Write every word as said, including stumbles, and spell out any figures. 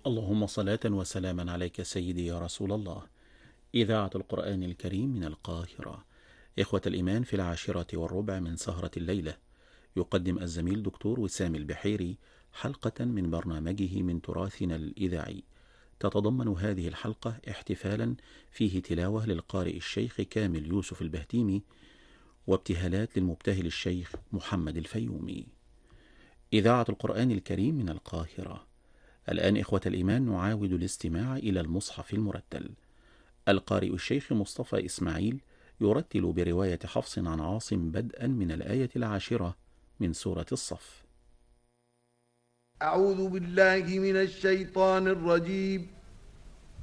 اللهم صلاة وسلاما عليك سيدي يا رسول الله. إذاعة القرآن الكريم من القاهرة. إخوة الإيمان، في العاشرة والربع من سهرة الليلة يقدم الزميل دكتور وسام البحيري حلقة من برنامجه من تراثنا الإذاعي. تتضمن هذه الحلقة احتفالا فيه تلاوة للقارئ الشيخ كامل يوسف البهتيمي وابتهالات للمبتهل الشيخ محمد الفيومي. إذاعة القرآن الكريم من القاهرة. الآن إخوة الإيمان نعاود الاستماع إلى المصحف المرتل. القارئ الشيخ مصطفى إسماعيل يرتل برواية حفص عن عاصم بدءا من الآية العاشرة من سورة الصف. أعوذ بالله من الشيطان الرجيم.